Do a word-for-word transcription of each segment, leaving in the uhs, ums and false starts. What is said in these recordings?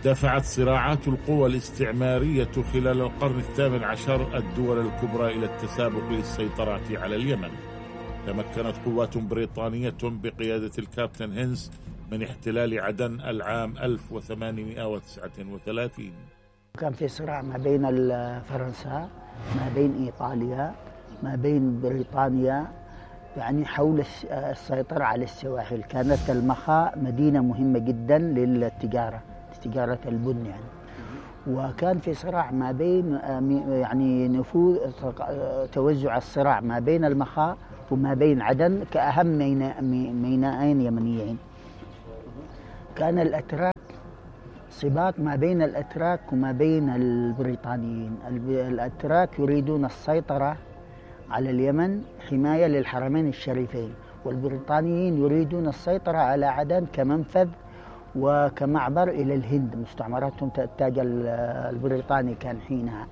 دفعت صراعات القوى الاستعمارية خلال القرن الثامن عشر الدول الكبرى إلى التسابق للسيطرة على اليمن. تمكنت قوات بريطانية بقيادة الكابتن هينز من احتلال عدن العام ألف وثمانمئة وتسعة وثلاثين. كان في صراع ما بين فرنسا، ما بين إيطاليا، ما بين بريطانيا، يعني حول السيطرة على السواحل. كانت المخا مدينة مهمة جدا للتجارة، تجارة البن يعني. وكان في صراع ما بين يعني نفوذ توزع الصراع ما بين المخا وما بين عدن كأهم ميناءين يمنيين. كان الأتراك صباط ما بين الأتراك وما بين البريطانيين. الأتراك يريدون السيطرة على اليمن حماية للحرمين الشريفين، والبريطانيين يريدون السيطرة على عدن كمنفذ وكمعبر إلى الهند. مستعمراتهم التاج البريطاني كان حينها.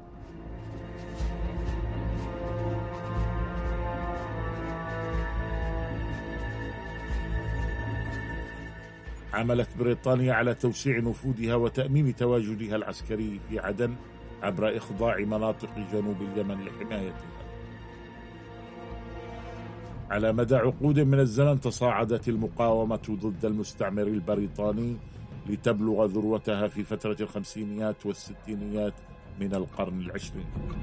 عملت بريطانيا على توسيع نفوذها وتأميم تواجدها العسكري في عدن عبر إخضاع مناطق جنوب اليمن لحمايتها. على مدى عقود من الزمن تصاعدت المقاومة ضد المستعمر البريطاني لتبلغ ذروتها في فترة الخمسينيات والستينيات من القرن العشرين.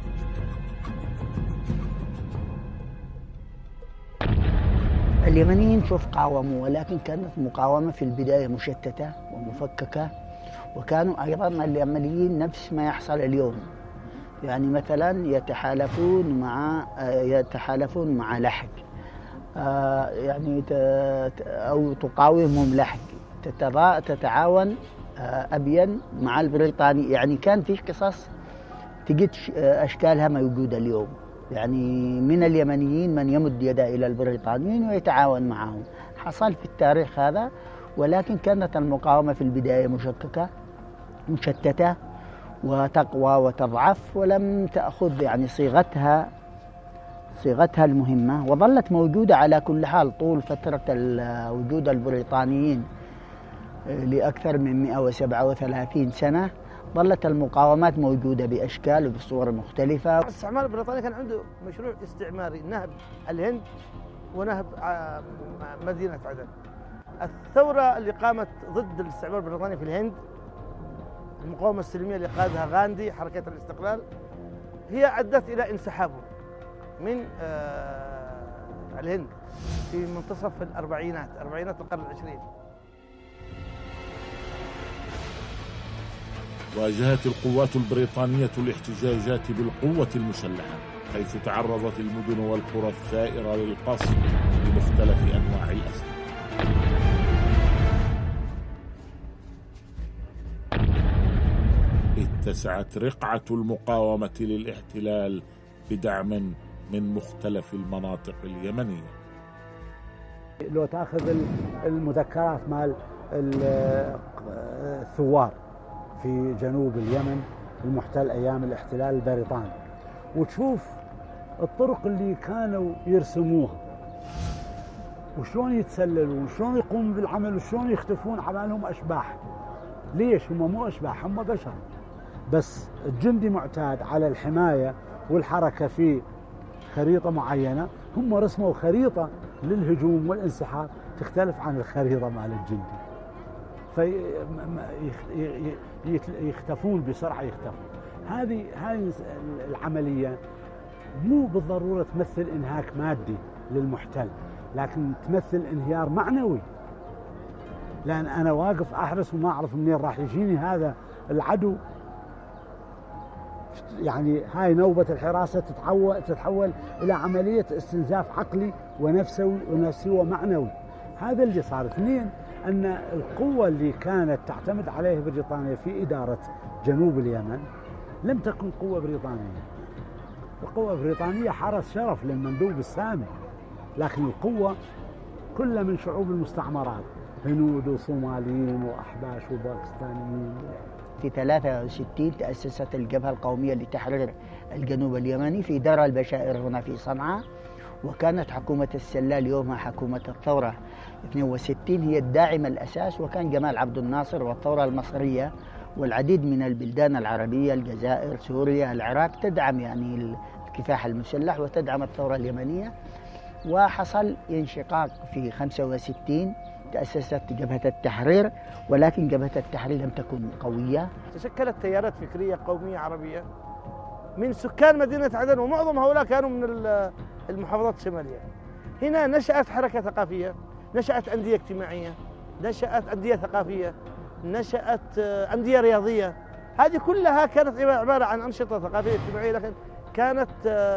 اليمنيين شوف قاوموا، ولكن كانت مقاومة في البداية مشتتة ومفككة، وكانوا أيضا اليمنيين نفس ما يحصل اليوم، يعني مثلا يتحالفون مع يتحالفون مع لحق، يعني أو تقاومهم لحق، تتعاون أبين مع البريطاني. يعني كان في قصص تجد أشكالها موجودة اليوم، يعني من اليمنيين من يمد يده إلى البريطانيين ويتعاون معهم. حصل في التاريخ هذا، ولكن كانت المقاومة في البداية مشككة مشتتة وتقوى وتضعف، ولم تأخذ يعني صيغتها صيغتها المهمة، وظلت موجودة على كل حال طول فترة وجود البريطانيين لأكثر من مئة وسبعة وثلاثين سنة. ظلت المقاومات موجودة بأشكال وبصور مختلفة. الاستعمار البريطاني كان عنده مشروع استعماري، نهب الهند ونهب مدينة عدن. الثورة اللي قامت ضد الاستعمار البريطاني في الهند، المقاومة السلمية اللي قادها غاندي، حركة الاستقلال، هي أدت إلى انسحابه من الهند في منتصف الأربعينات أربعينات القرن العشرين. واجهت القوات البريطانية الاحتجاجات بالقوة المسلحة، حيث تعرضت المدن والقرى الثائرة للقصف بمختلف أنواع الأسلحة. اتسعت رقعة المقاومة للاحتلال بدعم من مختلف المناطق اليمنية. لو تأخذ المذكرات مال الثوار في جنوب اليمن المحتل أيام الاحتلال البريطاني، وتشوف الطرق اللي كانوا يرسموها وشلون يتسللوا وشلون يقوموا بالعمل وشلون يختفون عمالهم أشباح. ليش؟ هم مو أشباح، هم بشر، بس الجندي معتاد على الحماية والحركة في خريطة معينة. هم رسموا خريطة للهجوم والانسحاب تختلف عن الخريطة مال الجندي، فيختفون بسرعة يختفون. هذه هذه العملية مو بالضرورة تمثل انهاك مادي للمحتل، لكن تمثل انهيار معنوي، لأن أنا واقف أحرس وما أعرف منين راح يجيني هذا العدو. يعني هاي نوبة الحراسة تتحول تتحول إلى عملية استنزاف عقلي ونفسي ونفسي ومعنوي. هذا اللي صار. اثنين، أن القوة اللي كانت تعتمد عليها بريطانيا في إدارة جنوب اليمن لم تكن قوة بريطانية. القوة البريطانية حرس شرف للمندوب السامي، لكن القوة كلها من شعوب المستعمرات، هنود وصوماليين وأحباش وباكستانيين. في ثلاثة وستين تأسست الجبهة القومية لتحرير الجنوب اليمني في دار البشائر هنا في صنعاء، وكانت حكومة السلال يومها حكومة الثورة اثنين وستين هي الداعمة الأساس، وكان جمال عبد الناصر والثورة المصرية والعديد من البلدان العربية الجزائر سوريا العراق تدعم يعني الكفاح المسلح وتدعم الثورة اليمنية. وحصل انشقاق في خمسة وستين، تأسست جبهة التحرير، ولكن جبهة التحرير لم تكن قوية. تشكلت تيارات فكرية قومية عربية من سكان مدينة عدن، ومعظم هؤلاء كانوا من المحافظات الشمالية. هنا نشأت حركة ثقافية، نشأت أندية اجتماعية، نشأت أندية ثقافية، نشأت أندية رياضية. هذه كلها كانت عبارة عن أنشطة ثقافية اجتماعية، لكن كانت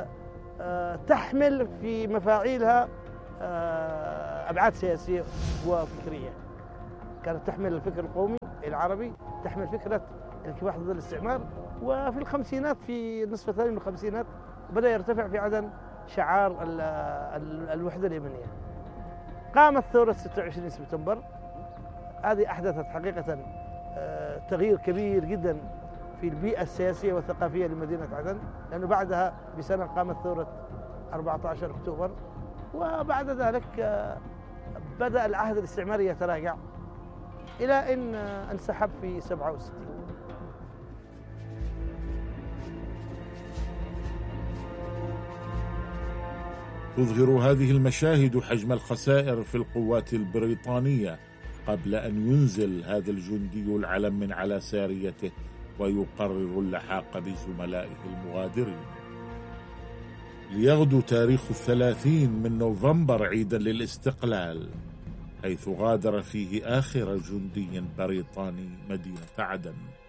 تحمل في مفاعيلها أبعاد سياسية وفكرية. كانت تحمل الفكر القومي العربي، تحمل فكرة الكفاح ضد الاستعمار. وفي الخمسينات، في النصف الثاني من الخمسينات، بدأ يرتفع في عدن شعار الوحدة اليمنية. قامت ثورة ستة وعشرين سبتمبر، هذه أحدثت حقيقة تغيير كبير جدا في البيئة السياسية والثقافية لمدينة عدن، لأنه بعدها بسنة قامت ثورة أربعة عشر أكتوبر، وبعد ذلك بدأ العهد الاستعماري يتراجع إلى أن انسحب في سبعة وستين. تظهر هذه المشاهد حجم الخسائر في القوات البريطانية قبل أن ينزل هذا الجندي العلم من على ساريته ويقرر اللحاق بزملائه المغادرين. ليغدو تاريخ الثلاثين من نوفمبر عيدا للاستقلال، حيث غادر فيه آخر جندي بريطاني مدينة عدن.